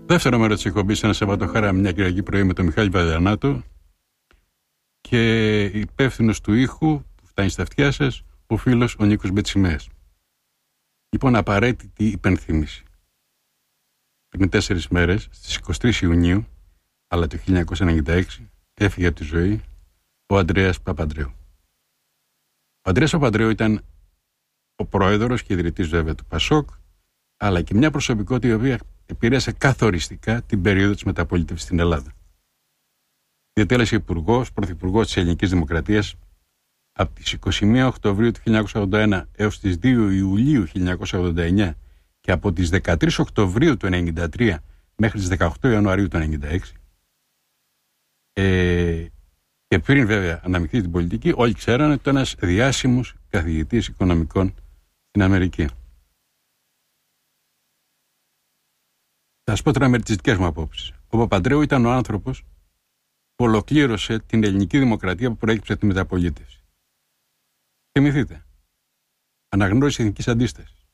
Δεύτερο μέρος της εκπομπής, ένα Σαββατοχάρα, μια Κυριακή πρωί με τον Μιχάλη Βαρδανάτο και υπεύθυνος του ήχου που φτάνει στα αυτιά σας, ο φίλος ο Νίκος Μπετσιμέας. Λοιπόν, απαραίτητη υπενθύμηση. Πριν 4 μέρες, στις 23 Ιουνίου, αλλά το 1996, έφυγε από τη ζωή ο Ανδρέας Παπανδρέου. Ο Ανδρέας Παπανδρέου ήταν ο πρόεδρος και ιδρυτής βέβαια του Πασόκ, αλλά και μια προσωπικότητα η οποία επηρέασε καθοριστικά την περίοδο της μεταπολίτευσης στην Ελλάδα. Διατέλεσε πρωθυπουργός της Ελληνικής Δημοκρατίας από τις 21 Οκτωβρίου του 1981 έως τις 2 Ιουλίου 1989 και από τις 13 Οκτωβρίου του 1993 μέχρι τις 18 Ιανουαρίου του 1996. Και πριν βέβαια αναμειχθεί την πολιτική, όλοι ξέρανε ότι ήταν ένας διάσημος καθηγητής οικονομικών στην Αμερική. Θα σας πω τώρα με τις δικές μου απόψεις. Ο Παπανδρέου ήταν ο άνθρωπος που ολοκλήρωσε την ελληνική δημοκρατία που προέκυψε από τη μεταπολίτευση. Θυμηθείτε. Αναγνώριση εθνικής αντίστασης.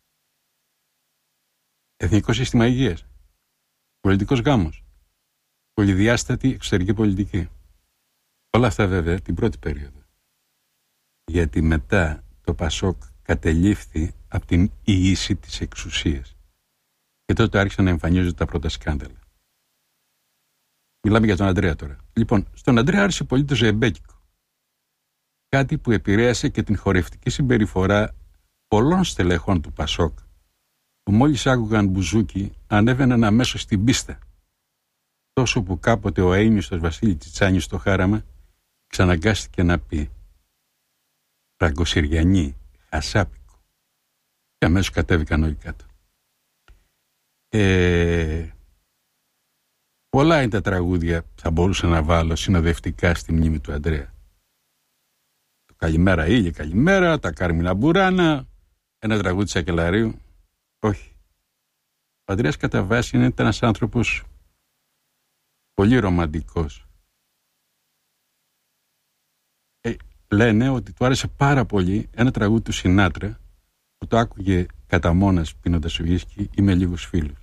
Εθνικό σύστημα υγείας. Πολιτικός γάμος. Πολυδιάστατη εξωτερική πολιτική. Όλα αυτά βέβαια την πρώτη περίοδο. Γιατί μετά το Πασόκ κατελήφθη από την ίηση της εξουσίας. Και τότε άρχισαν να εμφανίζονται τα πρώτα σκάνδαλα. Μιλάμε για τον Ανδρέα τώρα. Λοιπόν, στον Ανδρέα άρεσε πολύ το ζεμπέκικο. Κάτι που επηρέασε και την χορευτική συμπεριφορά πολλών στελεχών του Πασόκ, που μόλις άκουγαν μπουζούκι ανέβαιναν αμέσως στην πίστα. Τόσο που κάποτε ο αείμνηστος Βασίλη Τσιτσάνης στο Χάραμα ξαναγκάστηκε να πει «Φραγκοσυριανή, χασάπικο». Και αμέσως κατέβηκαν όλοι κάτω. Πολλά είναι τα τραγούδια που θα μπορούσα να βάλω συνοδευτικά στη μνήμη του Ανδρέα. Το «Καλημέρα ήλιε, καλημέρα», τα «Κάρμινα Μπουράνα», ένα τραγούδι της Ακελαρίου. Όχι. Ο Ανδρέας κατά βάση ήταν ένας άνθρωπος πολύ ρομαντικός. Λένε ότι του άρεσε πάρα πολύ ένα τραγούδι του Σινάτρα που το άκουγε κατά μόνας πίνοντας ουίσκι ή με λίγους φίλους.